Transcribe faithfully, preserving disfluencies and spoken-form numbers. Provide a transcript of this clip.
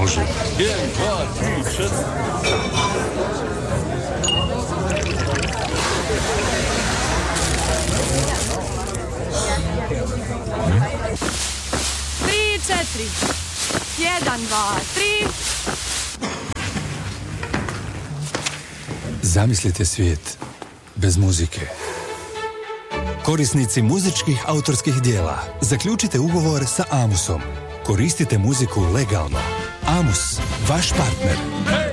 Može. Jedan, dva, tri, četiri. Tri, četiri. Jedan, dva, tri. Zamislite svijet bez muzike. Korisnici muzičkih autorskih dijela, zaključite ugovor sa Amusom. Koristite muziku legalno. Amus, vaš partner.